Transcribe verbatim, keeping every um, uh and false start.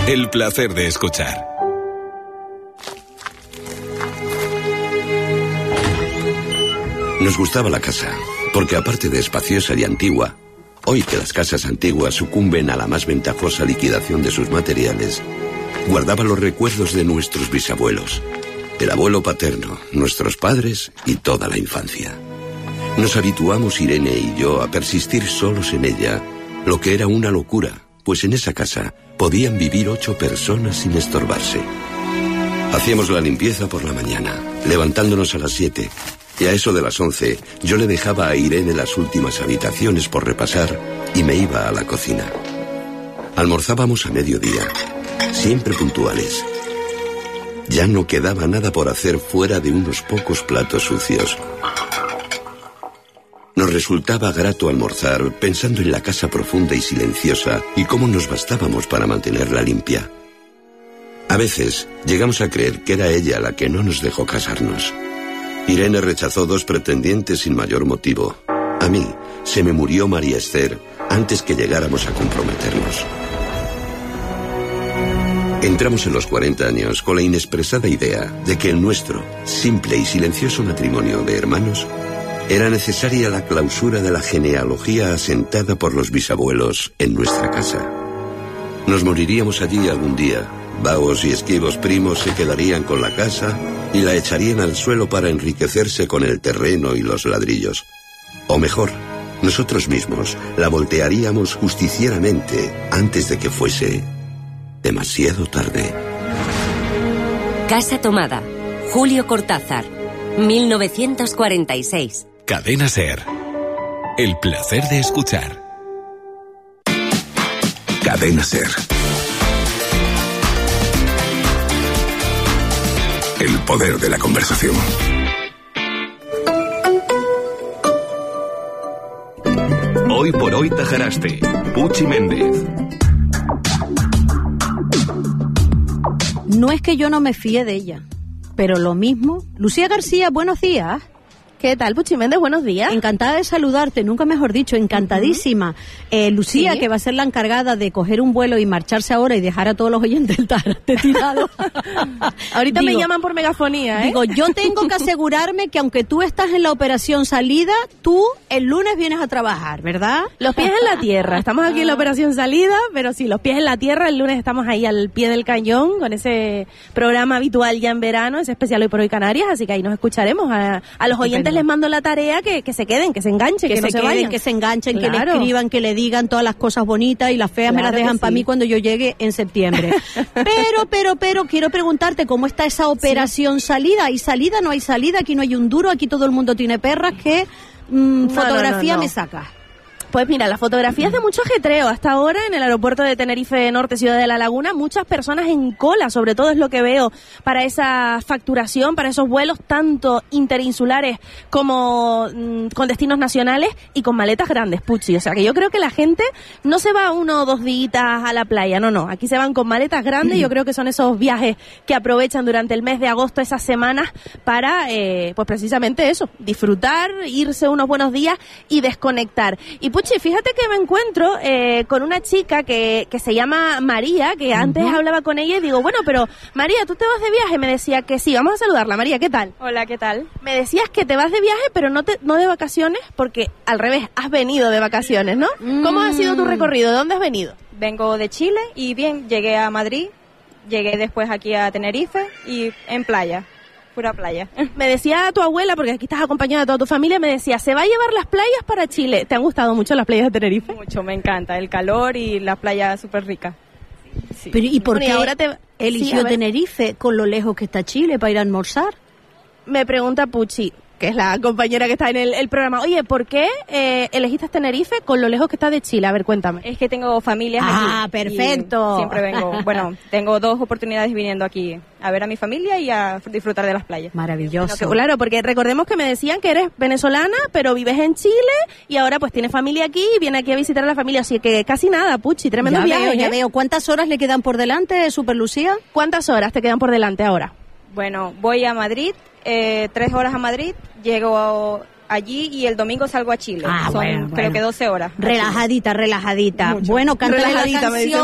El placer de escuchar. Nos gustaba la casa, porque aparte de espaciosa y antigua, hoy que las casas antiguas sucumben a la más ventajosa liquidación de sus materiales, guardaba los recuerdos de nuestros bisabuelos, el abuelo paterno, nuestros padres y toda la infancia. Nos habituamos, Irene y yo, a persistir solos en ella, lo que era una locura, pues en esa casa podían vivir ocho personas sin estorbarse. Hacíamos la limpieza por la mañana, levantándonos a las siete, y a eso de las once yo le dejaba a Irene las últimas habitaciones por repasar y me iba a la cocina. Almorzábamos a mediodía, siempre puntuales. Ya no quedaba nada por hacer fuera de unos pocos platos sucios. Nos resultaba grato almorzar pensando en la casa profunda y silenciosa y cómo nos bastábamos para mantenerla limpia. A veces llegamos a creer que era ella la que no nos dejó casarnos. Irene rechazó dos pretendientes sin mayor motivo. A mí se me murió María Esther antes que llegáramos a comprometernos. Entramos en los cuarenta años con la inexpresada idea de que el nuestro, simple y silencioso matrimonio de hermanos, era necesaria la clausura de la genealogía asentada por los bisabuelos en nuestra casa. Nos moriríamos allí algún día. Vagos y esquivos primos se quedarían con la casa y la echarían al suelo para enriquecerse con el terreno y los ladrillos. O mejor, nosotros mismos la voltearíamos justicieramente antes de que fuese demasiado tarde. Casa tomada. Julio Cortázar, mil novecientos cuarenta y seis. Cadena SER. El placer de escuchar. Cadena SER. El poder de la conversación. Hoy por hoy Tajaraste. Puchi Méndez. No es que yo no me fíe de ella, pero lo mismo. Lucía García, buenos días. ¿Qué tal, Puchi Méndez? Buenos días. Encantada de saludarte, nunca mejor dicho, encantadísima. Uh-huh. Eh, Lucía, ¿sí? Que va a ser la encargada de coger un vuelo y marcharse ahora y dejar a todos los oyentes del Tajaraste tirado. Ahorita digo, me llaman por megafonía, ¿eh? Digo, yo tengo que asegurarme que aunque tú estás en la operación salida, tú el lunes vienes a trabajar, ¿verdad? Los pies en la tierra. Estamos aquí en la operación salida, pero sí, los pies en la tierra. El lunes estamos ahí al pie del cañón con ese programa habitual ya en verano, ese especial Hoy por Hoy Canarias, así que ahí nos escucharemos. A, a los oyentes les mando la tarea que, que se queden, que se enganchen, que, que no se, se queden, vayan. Que se enganchen, claro. Que le escriban, que le digan todas las cosas bonitas y las feas claro me las dejan para sí. mí cuando yo llegue en septiembre. pero, pero, pero, quiero preguntarte cómo está esa operación sí. salida. ¿Hay salida? ¿No hay salida? Aquí no hay un duro, aquí todo el mundo tiene perras. ¿Qué mm, no, fotografía no, no, no. me sacas? Pues mira, la fotografía es de mucho ajetreo. Hasta ahora en el aeropuerto de Tenerife Norte, Ciudad de la Laguna, muchas personas en cola, sobre todo es lo que veo para esa facturación, para esos vuelos tanto interinsulares como mmm, con destinos nacionales y con maletas grandes, Puchi. O sea que yo creo que la gente no se va uno o dos días a la playa, no, no. Aquí se van con maletas grandes. Yo creo que son esos viajes que aprovechan durante el mes de agosto, esas semanas, para, eh, pues precisamente eso, disfrutar, irse unos buenos días y desconectar. Y Puchi, fíjate que me encuentro eh, con una chica que, que se llama María, que antes uh-huh. hablaba con ella y digo, bueno, pero María, ¿tú te vas de viaje? Me decía que sí, vamos a saludarla. María, ¿qué tal? Hola, ¿qué tal? Me decías que te vas de viaje, pero no te, no de vacaciones, porque al revés, has venido de vacaciones, ¿no? Mm. ¿Cómo ha sido tu recorrido? ¿De dónde has venido? Vengo de Chile y bien, llegué a Madrid, llegué después aquí a Tenerife y en playa. Pura playa. Me decía tu abuela, porque aquí estás acompañada de toda tu familia, me decía, se va a llevar las playas para Chile. ¿Te han gustado mucho las playas de Tenerife? Mucho, me encanta. El calor y la playa súper rica. Sí. Pero ¿y por bueno, qué y ahora te... eligió sí, Tenerife con lo lejos que está Chile para ir a almorzar? Me pregunta Puchi, que es la compañera que está en el, el programa. Oye, ¿por qué eh, elegiste Tenerife con lo lejos que está de Chile? A ver, cuéntame. Es que tengo familias aquí. Ah, perfecto. Siempre vengo, bueno, tengo dos oportunidades viniendo aquí a ver a mi familia y a disfrutar de las playas. Maravilloso. Que, claro, porque recordemos que me decían que eres venezolana, pero vives en Chile y ahora pues tienes familia aquí y viene aquí a visitar a la familia. Así que casi nada, Puchi, tremendo viaje. Ya veo, ya ¿eh? veo. ¿Cuántas horas le quedan por delante, Super Lucía? ¿Cuántas horas te quedan por delante ahora? Bueno, voy a Madrid, eh, tres horas a Madrid, llego a, allí y el domingo salgo a Chile. Ah, Son, bueno, creo bueno. que doce horas. Relajadita, relajadita. Mucho. Bueno, canta la canción.